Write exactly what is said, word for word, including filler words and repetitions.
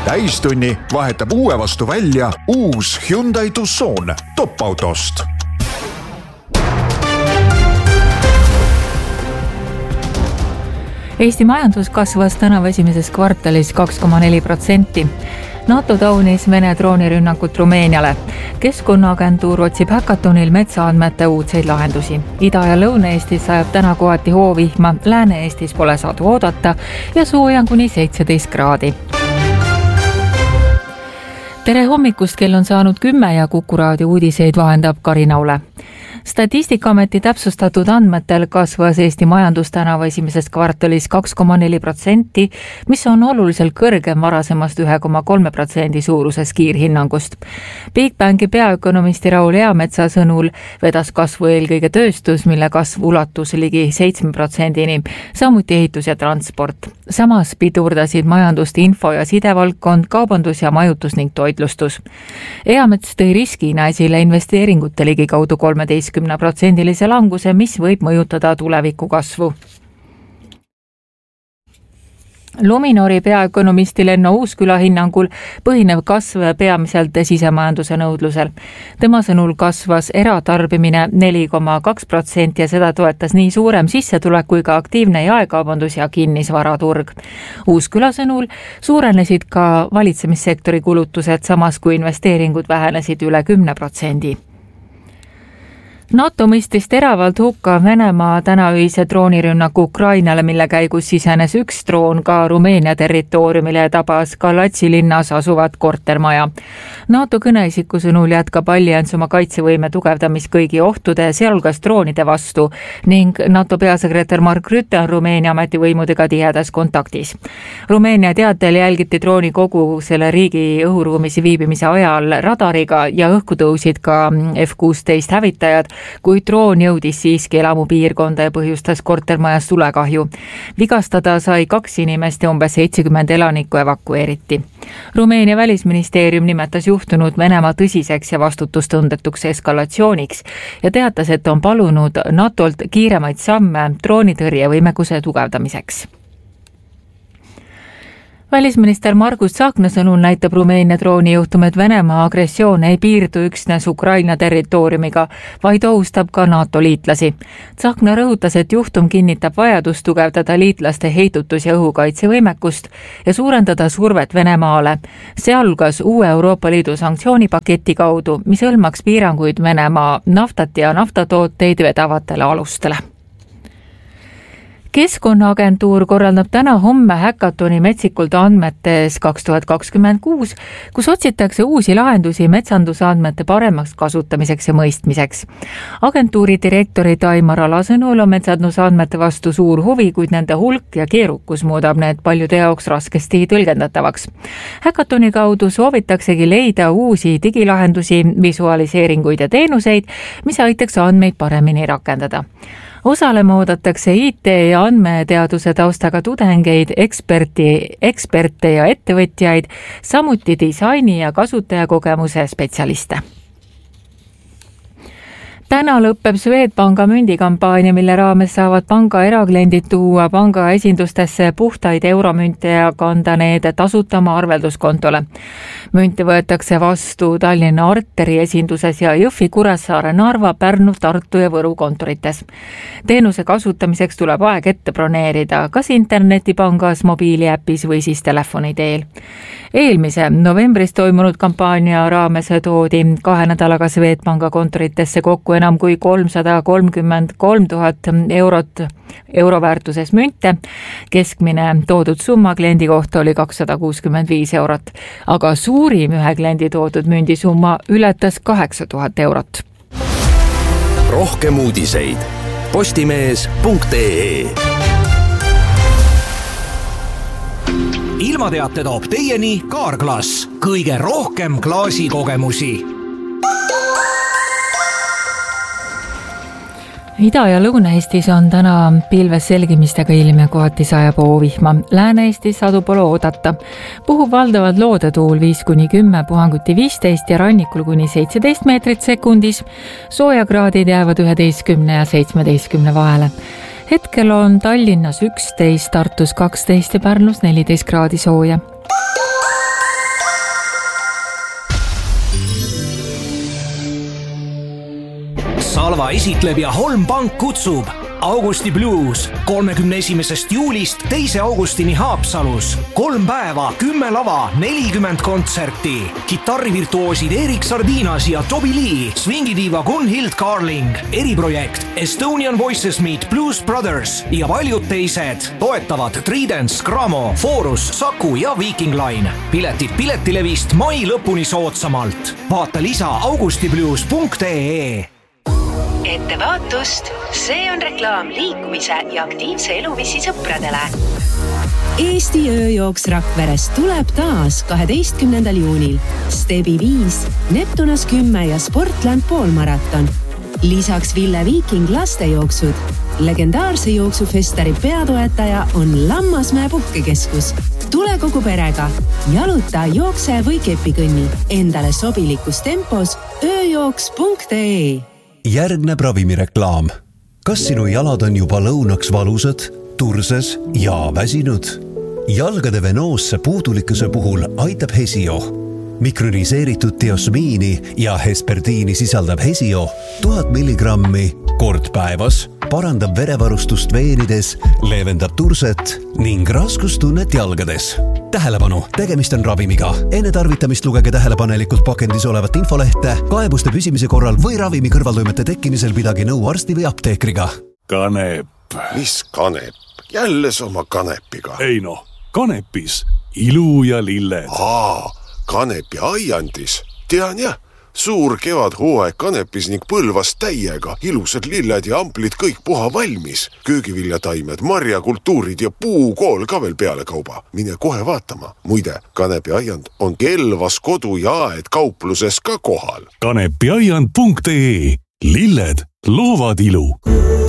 täistunni vahetab uue vastu välja uus Hyundai Tucson top-autost. Eesti majandus kasvas tänavu esimeses kvartalis kaks koma neli protsenti. NATO taunis Vene droonirünnakut Rumeeniale. Keskkonnaagentuur otsib häkatonil metsaandmete uudseid lahendusi. Ida- ja Lõuna-Eestis sajab täna kohati hoovihma, Lääne-Eestis pole saadu oodata ja sooja kuni seitseteist kraadi. Tere hommikust, kell on saanud kümme ja Kuku raadio uudiseid vahendab Karina Ule. Statistikaameti täpsustatud andmetel kasvas Eesti majandus tänavu esimeses kvartalis kaks koma neli protsenti, mis on oluliselt kõrgem varasemast ühe koma kolme protsendi suuruses kiirhinnangust. Bigbanki peaökonomisti Raul Eametsa sõnul vedas kasvu eelkõige tööstus, mille kasv ulatus ligi seitsme protsendini, samuti ehitus ja transport. Samas pidurdasid majandust info- ja sidevaldkond, kaubandus ja majutus ning toitlustus. Eamets tõi riskina esile investeeringute ligi kaudu kolmeteist protsendilise languse, mis võib mõjutada tuleviku kasvu. Luminori peaökonomisti Lenno Uusküla hinnangul põhinev kasv peamiselt sisemajanduse nõudlusel. Tema sõnul kasvas eratarbimine neli koma kaks protsenti ja seda toetas nii suurem sissetulek kui ka aktiivne jaekaubandus ja kinnisvaraturg. Uusküla sõnul suurenesid ka valitsemissektori kulutused, samas kui investeeringud vähenesid üle kümne protsendi. NATO mõistis teravalt hukka Venemaa tänaöise droonirünnaku Ukrainale, mille käigus sisenes üks droon ka Rumeenia territooriumile ja tabas Galatsi linnas asuvat kortermaja. NATO kõneisiku sõnul jätkab allianss oma kaitsevõime tugevdamist kõigi ohtude, sealhulgas droonide vastu ning NATO peasekretär Mark Rutte on Rumeenia ametivõimudega tihedas kontaktis. Rumeenia teatel jälgiti drooni kogu selle riigi õhuruumis viibimise ajal radariga ja õhku tõusid ka F kuusteist hävitajad, kui droon jõudis siiski elamupiirkonda ja põhjustas kortermajas tulekahju. Vigastada sai kaks inimest ja umbes seitsekümmend elanikku evakueeriti. Rumeenia välisministeerium nimetas juhtunud Venemaa tõsiseks ja vastutustundetuks eskalatsiooniks ja teatas, et on palunud NATOlt kiiremaid samme droonitõrjevõimekuse tugevdamiseks. Välisminister Margus Tsahkna sõnul näitab Rumeenia droonijuhtum, et Venemaa agressioon ei piirdu üksnes Ukraina territooriumiga, vaid ohustab ka NATO liitlasi. Tsahkna rõhutas, et juhtum kinnitab vajadust tugevdada liitlaste heidutus- ja õhukaitsevõimekust ja suurendada survet Venemaale, sealhulgas uue Euroopa Liidu sanktsioonipaketi kaudu, mis hõlmaks piiranguid Venemaa naftat ja naftatooteid vedavatele alustele. Keskkonnaagentuur korraldab täna homme häkatoni metsikult andmetes kaks tuhat kakskümmend kuus, kus otsitakse uusi lahendusi metsandusandmete paremaks kasutamiseks ja mõistmiseks. Agentuuri direktori Taimar Ala sõnul on metsandusandmete vastu suur huvi, kuid nende hulk ja keerukus muudab need paljude jaoks raskesti tõlgendatavaks. Häkatoni kaudu soovitaksegi leida uusi digilahendusi, visualiseeringuid ja teenuseid, mis aitaks andmeid paremini rakendada. Osalema oodatakse I T ja andmeteaduse taustaga tudengeid, eksperti, eksperte ja ettevõtjaid, samuti disaini ja kasutajakogemuse spetsialiste. Täna lõpeb Swedbanka mündikampaania, mille raames saavad panga erakliendid tuua panga esindustesse puhtaid euromünte ja kanda need tasuta oma arvelduskontole. Münte võetakse vastu Tallinna Arteri esinduses ja Jõhvi, Kuressaare, Narva, Pärnu, Tartu ja Võru kontorites. Teenuse kasutamiseks tuleb aeg ette broneerida, kas internetipangas, mobiiliäpis või siis telefoni teel. Eelmise novembris toimunud kampaania raames toodi kahe nädalaga Swedbanka kontoritesse kokku enam kui kolmsada kolmkümmend kolm tuhat eurot euroväärtuses münte. Keskmine toodud summa kliendi kohta oli kakssada kuuskümmend viis eurot, aga suurim ühe kliendi toodud mündisumma ületas kaheksa tuhat eurot. Rohkem uudiseid postimees punkt ee. Ilmateate toob teieni Kaarglass, kõige rohkem klaasikogemusi. Ida- ja Lõuna-Eestis on täna pilves selgimistega ilm ja kohati sajab hoovihma. Lääne-Eestis sadu pole oodata. Puhub valdavalt loodetuul viis kuni kümme, puhanguti viisteist ja rannikul kuni seitseteist meetrit sekundis. Soojakraadid jäävad üheteistkümne ja seitsmeteistkümne vahele. Hetkel on Tallinnas üksteist, Tartus kaksteist ja Pärnus neliteist kraadi sooja. Valva esitleb ja Holm Pank kutsub Augusti Blues kolmekümne esimesest juulist teise augustini Haapsalus. Kolm päeva, kümme lava, nelikümmend kontserti. Kitarrivirtuoosid Erik Sardinas ja Toby Lee, swingidiiva Gunhild Carling, eriprojekt Estonian Voices Meet Blues Brothers ja paljud teised. Toetavad Tridents, Gramo, Forus, Saku ja Viking Line. Piletid Piletilevist mai lõpuni soodsamalt. Vaata lisa augustiblues punkt ee. Ettevaatust, see on reklaam liikumise ja aktiivse eluviisi sõpradele. Eesti ööjooks Rakverest tuleb taas kaheteistkümnendal juunil. Stebi viis, Neptunas kümme ja Sportland poolmaraton. Lisaks Ville Viking lastejooksud. Legendaarse jooksufestari peatoetaja on Lammasmäe puhkekeskus. Tule kogu perega. Jaluta, jookse või kepikõnni. Endale sobilikus tempos ööjooks punkt ee. Järgneb ravimireklaam. Kas sinu jalad on juba lõunaks valusad, turses ja väsinud? Jalgade venoosse puudulikkuse puhul aitab Hesio. Mikroniseeritud diosmiini ja hesperdiini sisaldab Hesio tuhat milligrammi kord päevas, parandab verevarustust veenides, leevendab turset ning raskustunnet jalgades. Tähelepanu, tegemist on ravimiga. Enne tarvitamist lugege tähelepanelikult pakendis olevat infolehte, kaebuste püsimise korral või ravimi kõrvaltoimete tekkimisel pidagi nõu arsti või apteekriga. Kanep. Mis kanep? Jälle sama kanepiga. Ei no, kanepis ilu ja lilled. Aa, kanepi aiandis. Tean jah, suur kevad hooaeg kanepis ning Põlvas täiega. Ilusad lilled ja amplid kõik puha valmis. Köögiviljataimed, marjakultuurid ja puukool ka veel peale kauba. Mine kohe vaatama. Muide, kanepi aiand on Kelvas kodu ja aed kaupluses ka kohal. kanepiaiand punkt ee. Lilled loovad ilu.